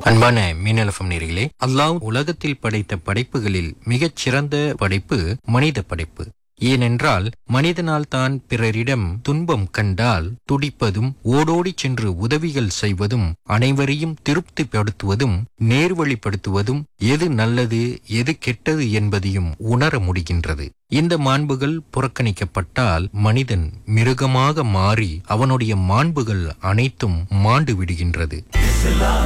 அன்பான மீனலஃபம் நேயர்களே, அல்லாஹ் உலகத்தில் படைத்த படைப்புகளில் மிகச் சிறந்த படைப்பு மனித படைப்பு. ஏனென்றால் மனிதனால் தான் பிறரிடம் துன்பம் கண்டால் துடிப்பதும், ஓடோடிச் சென்று உதவிகள் செய்வதும், அனைவரையும் திருப்திப்படுத்துவதும், நேர்வழிப்படுத்துவதும், எது நல்லது எது கெட்டது என்பதையும் உணர முடிகின்றது. இந்த மாண்புகள் புறக்கணிக்கப்பட்டால் மனிதன் மிருகமாக மாறி அவனுடைய மாண்புகள் அனைத்தும் மாண்டு விடுகின்றது.